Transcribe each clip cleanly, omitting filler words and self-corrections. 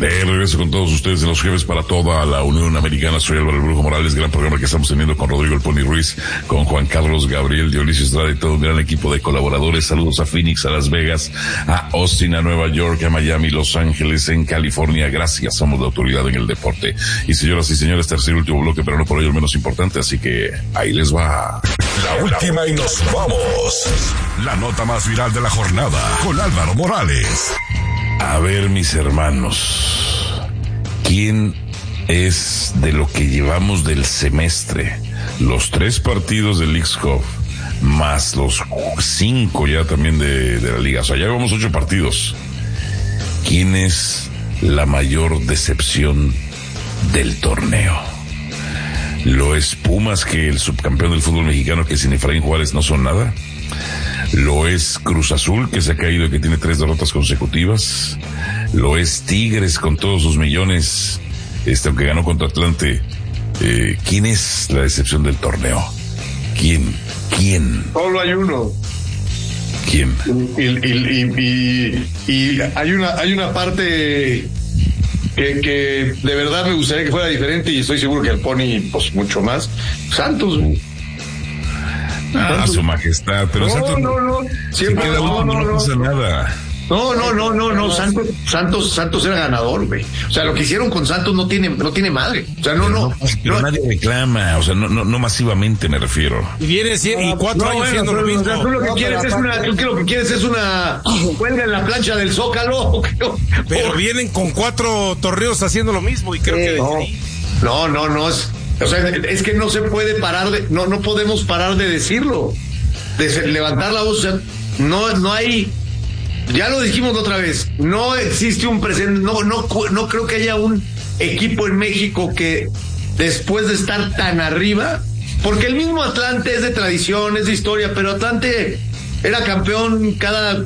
De regreso con todos ustedes en los jueves para toda la Unión Americana. Soy Álvaro El Brujo Morales. Gran programa que estamos teniendo con Rodrigo El Pony Ruiz, con Juan Carlos Gabriel, Dionisio Estrada y todo un gran equipo de colaboradores. Saludos a Phoenix, a Las Vegas, a Austin, a Nueva York, a Miami, Los Ángeles, en California. Gracias, somos la autoridad en el deporte. Y señoras y señores, tercer y último bloque, pero no por ello el menos importante, así que ahí les va. La última y nos vamos. La nota más viral de la jornada con Álvaro Morales. A ver, mis hermanos, ¿quién es de lo que llevamos del semestre? Los 3 partidos del Leagues Cup, más los 5 ya también de la liga. O sea, ya llevamos 8 partidos. ¿Quién es la mayor decepción del torneo? ¿Lo es Pumas, que el subcampeón del fútbol mexicano, que sin Efraín Juárez no son nada? ¿Lo es Cruz Azul, que se ha caído y que tiene 3 derrotas consecutivas? ¿Lo es Tigres con todos sus millones, aunque ganó contra Atlante? ¿Quién es la decepción del torneo? ¿Quién? Solo hay uno. ¿Quién? Y hay una parte que de verdad me gustaría que fuera diferente, y estoy seguro que el Pony, pues mucho más. Santos. A su majestad, pero Santos no. Siempre no pasa nada. No. Santos era ganador, güey. O sea, lo que hicieron con Santos no tiene madre. O sea, pero nadie reclama, o sea, no masivamente me refiero. Y viene y 4 años siendo lo mismo. O sea, tú lo que quieres es una huelga en la plancha del Zócalo. Pero vienen con 4 torneos haciendo lo mismo, y creo que no es. O sea, es que no se puede parar no podemos parar de decirlo, de levantar la voz. O sea, no hay, ya lo dijimos otra vez, no existe un presente, no creo que haya un equipo en México que después de estar tan arriba, porque el mismo Atlante es de tradición, es de historia, pero Atlante era campeón cada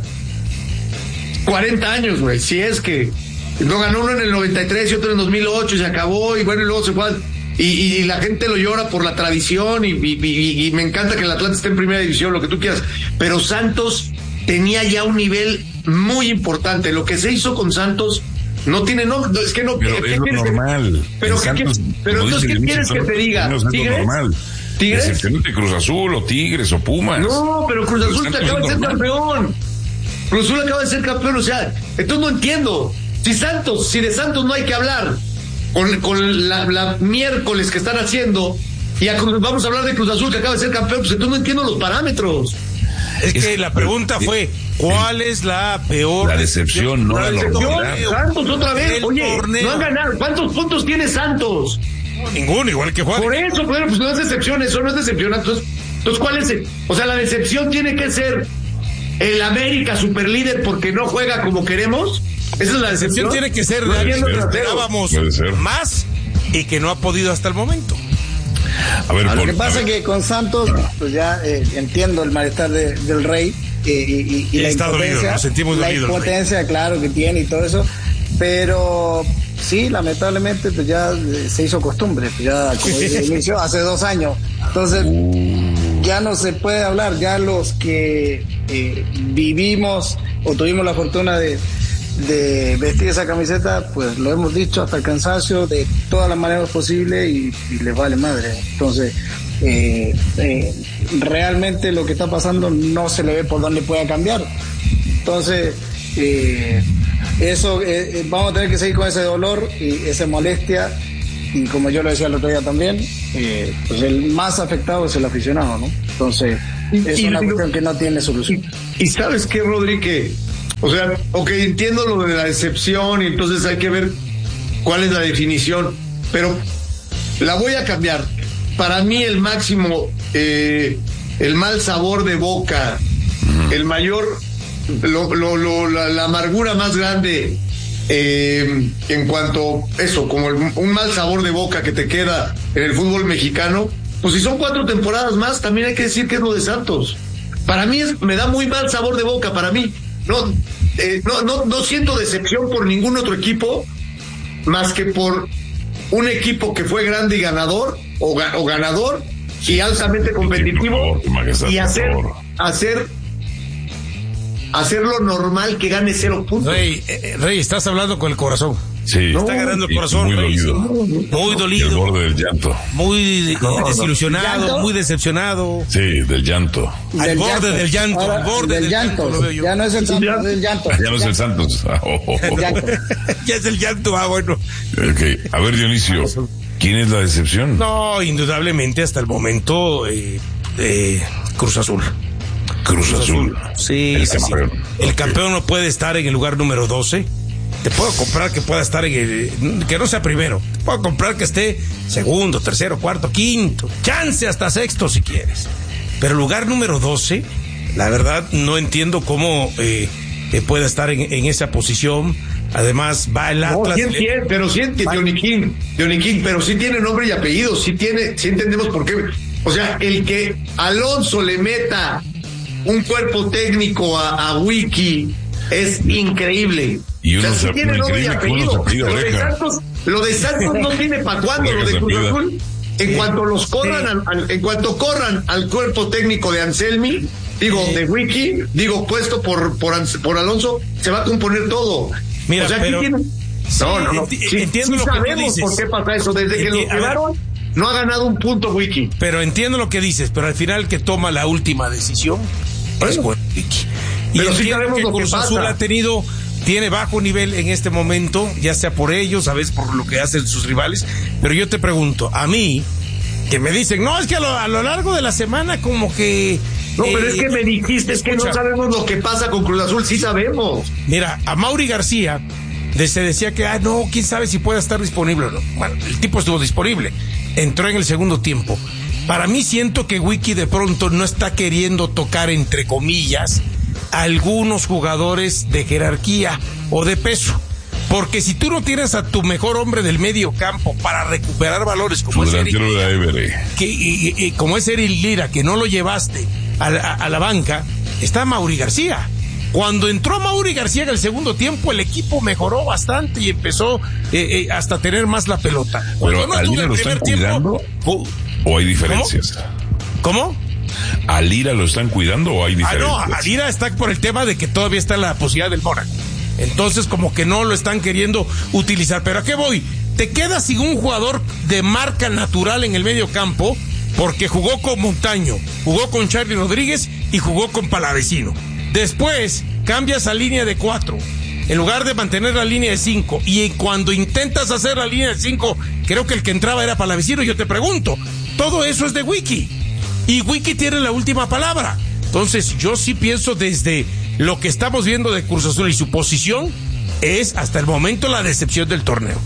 40 años, güey, si es que no ganó uno en el 93 y otro en el 2008 y se acabó, y bueno, y luego se fue y la gente lo llora por la tradición, y me encanta que el Atlante esté en primera división, lo que tú quieras, pero Santos tenía ya un nivel muy importante. Lo que se hizo con Santos no tiene es que no, pero es lo normal. Pero entonces, ¿qué quieres que te diga? ¿Tigres? Excepcionalmente Cruz Azul o Tigres o Pumas. No, pero Cruz Azul acaba de ser campeón. Cruz Azul acaba de ser campeón, o sea, entonces no entiendo. Si de Santos no hay que hablar, con la miércoles que están haciendo, y vamos a hablar de Cruz Azul que acaba de ser campeón, pues entonces no entiendo los parámetros. Es que la pregunta fue, ¿cuál es la peor? La decepción, no la normalidad. Santos otra vez, oye, no han ganado. ¿Cuántos puntos tiene Santos? No, ninguno, igual que Juárez. Por eso, pues no es decepción, eso no es decepción. Entonces, ¿cuál es o sea, la decepción tiene que ser el América superlíder porque no juega como queremos? Esa es la decepción. Tiene que ser de alguien que esperábamos más y que no ha podido hasta el momento. A ver, lo que pasa es que con Santos, pues ya entiendo el malestar del Rey y la impotencia, claro, que tiene y todo eso, pero sí, lamentablemente, pues ya se hizo costumbre, pues ya como inició hace 2 años, entonces ya no se puede hablar, ya los que vivimos o tuvimos la fortuna de vestir esa camiseta, pues lo hemos dicho hasta el cansancio de todas las maneras posibles y les vale madre. Entonces realmente lo que está pasando no se le ve por dónde pueda cambiar. Entonces eso vamos a tener que seguir con ese dolor y esa molestia, y como yo lo decía el otro día también, pues el más afectado es el aficionado, ¿no? Entonces es una cuestión que no tiene solución. Y ¿sabes qué, Rodri? Que o sea, entiendo lo de la decepción, y entonces hay que ver cuál es la definición, pero la voy a cambiar. Para mí el máximo, el mal sabor de boca, el mayor, la amargura más grande, en cuanto eso, como un mal sabor de boca que te queda en el fútbol mexicano, pues si son 4 temporadas más, también hay que decir que es lo de Santos. Para mí me da muy mal sabor de boca, para mí. No siento decepción por ningún otro equipo más que por un equipo que fue grande y ganador o ganador y altamente competitivo, y hacer hacerlo normal que gane 0 puntos. Rey, estás hablando con el corazón. Sí. Está agarrando el corazón. Muy dolido. Muy dolido. El borde del llanto. Muy desilusionado, muy decepcionado. Sí, del llanto. Al borde del llanto. Al borde del llanto. Lo veo yo. Ya no es el Santos, es el llanto. Ya no es el Santos. Ya es el llanto, bueno. Okay. A ver, Dionisio, ¿quién es la decepción? No, indudablemente hasta el momento Cruz Azul. Cruz Azul. Sí, sí. El campeón no puede estar en el lugar número 12. Te puedo comprar que pueda estar que no sea primero. Te puedo comprar que esté segundo, tercero, cuarto, quinto. Chance hasta sexto si quieres. Pero lugar número 12, la verdad no entiendo cómo pueda estar en esa posición. Además va el Atlas. Pero sí Dioniquín, pero sí tiene nombre y apellido. Sí entendemos por qué. O sea, el que Alonso le meta un cuerpo técnico a Wiki es increíble. Y uno sí tiene nombre y apellido. Lo de Santos no tiene para cuándo. Lo de Cruz Azul, en cuanto corran al cuerpo técnico de Anselmi, de Wiki, puesto por Alonso, se va a componer todo. Mira, o sea, pero entiendo lo que dices. Por qué pasa eso. Desde que lo llevaron, no ha ganado un punto Wiki. Pero entiendo lo que dices, pero al final el que toma la última decisión es Wiki. Y pero sí sabemos que lo Cruz que Azul pasa. Tiene bajo nivel en este momento, ya sea por ellos, a veces por lo que hacen sus rivales, pero yo te pregunto, a mí, que me dicen, no, es que a lo largo de la semana como que... No, pero es que me dijiste, es que no sabemos lo que pasa con Cruz Azul, sí sabemos. Mira, a Mauri García se decía que, no, quién sabe si pueda estar disponible o no. Bueno, el tipo estuvo disponible, entró en el segundo tiempo. Para mí siento que Wiki de pronto no está queriendo tocar, entre comillas, algunos jugadores de jerarquía o de peso, porque si tú no tienes a tu mejor hombre del medio campo para recuperar valores como es Eric Lira, que no lo llevaste a la banca, está Mauri García. Cuando entró Mauri García en el segundo tiempo, el equipo mejoró bastante y empezó hasta tener más la pelota. Pero ¿a Lira lo están cuidando o hay diferencias? ¿Cómo? ¿A Lira lo están cuidando o hay diferencias? No, a Lira está por el tema de que todavía está la posibilidad del Mónaco. Entonces como que no lo están queriendo utilizar. ¿Pero a qué voy? Te quedas sin un jugador de marca natural en el medio campo porque jugó con Montaño, jugó con Charly Rodríguez y jugó con Palavecino. Después cambias a línea de 4 en lugar de mantener la línea de 5, y cuando intentas hacer la línea de 5, creo que el que entraba era Palavecino. Yo te pregunto, todo eso es de Wiki, y Wiki tiene la última palabra. Entonces yo sí pienso, desde lo que estamos viendo de Cruz Azul y su posición, es hasta el momento la decepción del torneo.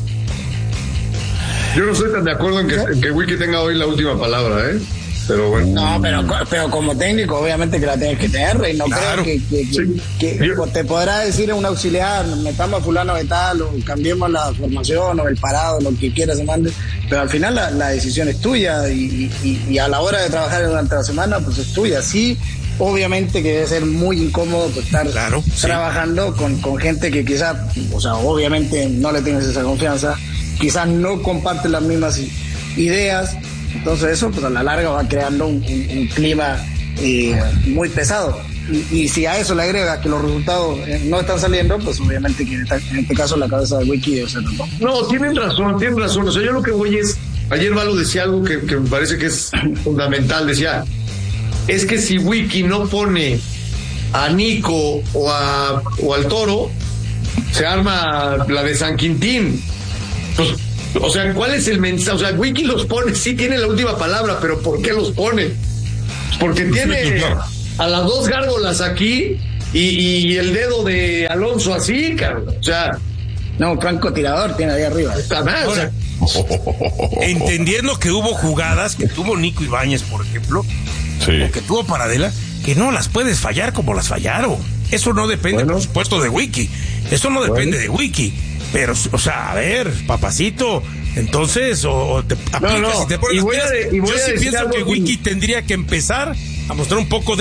Yo no estoy tan de acuerdo en que Wiki tenga hoy la última palabra, pero bueno. No, pero como técnico obviamente que la tienes que tener, y no claro. Creo que te podrá decir un auxiliar, metamos a fulano de tal, o cambiemos la formación, o el parado, lo que quieras se mande, pero al final la decisión es tuya, y a la hora de trabajar durante la semana, pues es tuya. Sí, obviamente que debe ser muy incómodo estar trabajando con gente que quizás, o sea, obviamente no le tienes esa confianza, quizás no comparte las mismas ideas. Entonces eso pues a la larga va creando un clima muy pesado, y si a eso le agrega que los resultados no están saliendo, pues obviamente que en este caso la cabeza de Wiki debe ser no, tienen razón. O sea, yo lo que voy es, ayer Valo decía algo que me parece que es fundamental, decía, es que si Wiki no pone a Nico o al Toro, se arma la de San Quintín. Pues, o sea, ¿cuál es el mensaje? O sea, Wiki los pone, sí tiene la última palabra, pero ¿por qué los pone? Porque tiene a las dos gárgolas aquí y el dedo de Alonso así, cabrón. O sea, no, francotirador tiene ahí arriba. Ahora, entendiendo que hubo jugadas que tuvo Nico Ibáñez, por ejemplo, o que tuvo Paradela, que no las puedes fallar como las fallaron. Eso no depende, por supuesto, de Wiki. Eso no depende de Wiki. Pero, o sea, a ver, papacito, entonces, o te aplicas y te pones. Yo sí pienso que Wiki tendría que empezar a mostrar un poco de